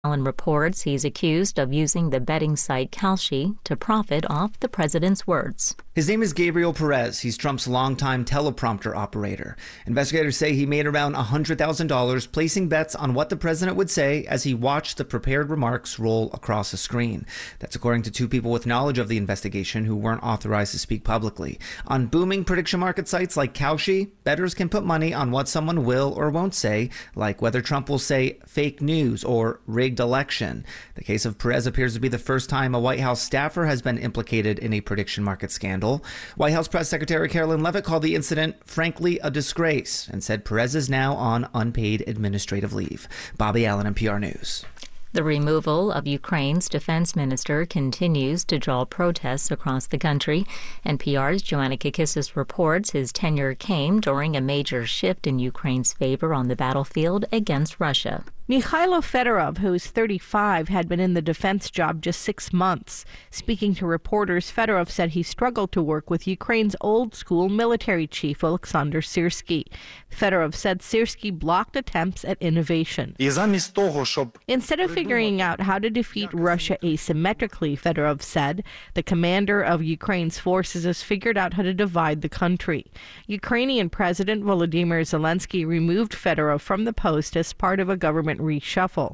Allen reports he's accused of using the betting site Kalshi to profit off the president's words. His name is Gabriel Perez. He's Trump's longtime teleprompter operator. Investigators say he made around $100,000 placing bets on what the president would say as he watched the prepared remarks roll across a screen. That's according to two people with knowledge of the investigation who weren't authorized to speak publicly. On booming prediction market sites like Kalshi, bettors can put money on what someone will or won't say, like whether Trump will say fake news or rigged election. The case of Perez appears to be the first time a White House staffer has been implicated in a prediction market scandal. White House Press Secretary Carolyn Leavitt called the incident, frankly, a disgrace and said Perez is now on unpaid administrative leave. Bobby Allen, NPR News. The removal of Ukraine's defense minister continues to draw protests across the country. NPR's Joanna Kakissis reports his tenure came during a major shift in Ukraine's favor on the battlefield against Russia. Mikhailo Fedorov, who's 35, had been in the defense job just 6 months. Speaking to reporters, Fedorov said he struggled to work with Ukraine's old-school military chief, Alexander Syrskyi. Fedorov said Syrskyi blocked attempts at innovation. Instead of figuring out how to defeat Russia asymmetrically, Fedorov said, the commander of Ukraine's forces has figured out how to divide the country. Ukrainian President Volodymyr Zelensky removed Fedorov from the post as part of a government reshuffle.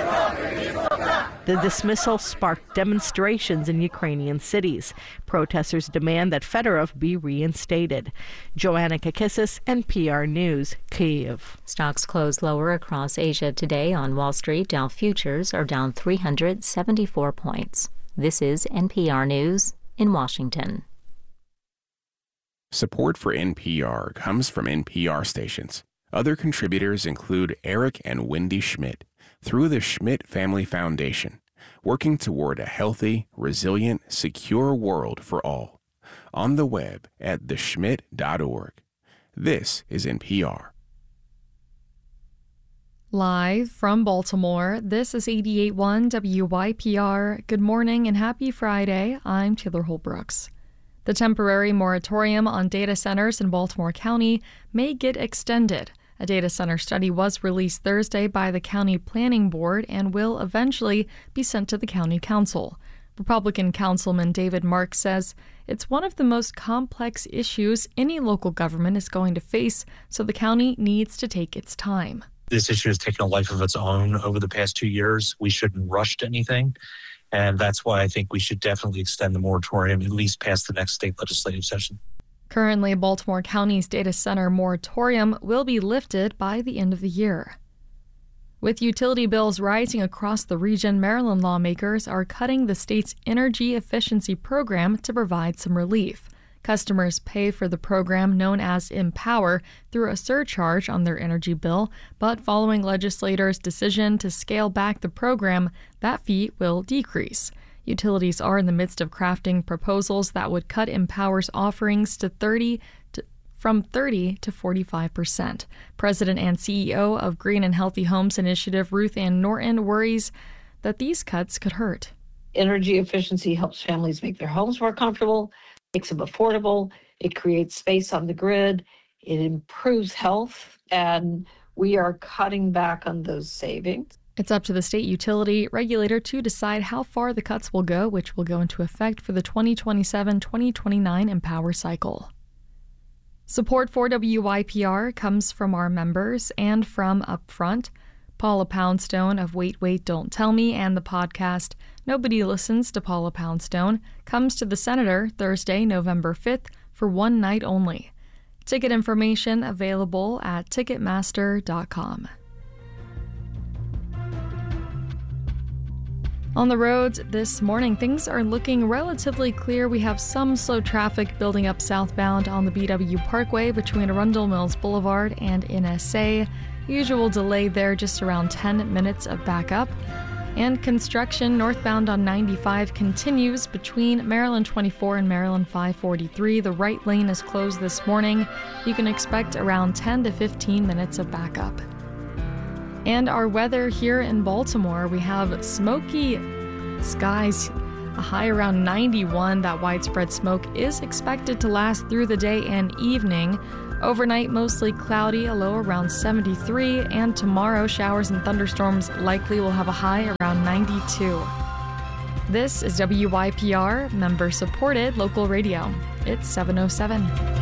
The dismissal sparked demonstrations in Ukrainian cities. Protesters demand that Fedorov be reinstated. Joanna Kakissis, NPR News, Kyiv. Stocks closed lower across Asia today. On Wall Street, Dow futures are down 374 points. This is NPR News in Washington. Support for NPR comes from NPR stations. Other contributors include Eric and Wendy Schmidt through the Schmidt Family Foundation, working toward a healthy, resilient, secure world for all. On the web at theschmidt.org. This is NPR. Live from Baltimore, this is 88.1 WYPR. Good morning and happy Friday. I'm Taylor Holbrooks. The temporary moratorium on data centers in Baltimore County may get extended. A data center study was released Thursday by the County Planning Board and will eventually be sent to the County Council. Republican Councilman David Marks says it's one of the most complex issues any local government is going to face, so the county needs to take its time. This issue has taken a life of its own over the past 2 years. We shouldn't rush to anything. And that's why I think we should definitely extend the moratorium, at least past the next state legislative session. Currently, Baltimore County's data center moratorium will be lifted by the end of the year. With utility bills rising across the region, Maryland lawmakers are cutting the state's energy efficiency program to provide some relief. Customers pay for the program known as Empower through a surcharge on their energy bill, but following legislators' decision to scale back the program, that fee will decrease. Utilities are in the midst of crafting proposals that would cut Empower's offerings from 30 to 45%. President and CEO of Green and Healthy Homes Initiative, Ruth Ann Norton, worries that these cuts could hurt. Energy efficiency helps families make their homes more comfortable, makes them affordable, it creates space on the grid, it improves health, and we are cutting back on those savings. It's up to the state utility regulator to decide how far the cuts will go, which will go into effect for the 2027-2029 Empower cycle. Support for WYPR comes from our members and from Upfront. Paula Poundstone of Wait, Wait, Don't Tell Me and the podcast Nobody Listens to Paula Poundstone comes to the Senator Thursday, November 5th for one night only. Ticket information available at Ticketmaster.com. On the roads this morning, things are looking relatively clear. We have some slow traffic building up southbound on the BW Parkway between Arundel Mills Boulevard and NSA. Usual delay there, just around 10 minutes of backup. And construction northbound on 95 continues between Maryland 24 and Maryland 543. The right lane is closed this morning. You can expect around 10 to 15 minutes of backup. And our weather here in Baltimore, we have smoky skies, a high around 91. That widespread smoke is expected to last through the day and evening. Overnight, mostly cloudy, a low around 73, and tomorrow, showers and thunderstorms likely will have a high around 92. This is WYPR, member-supported local radio. It's 7:07.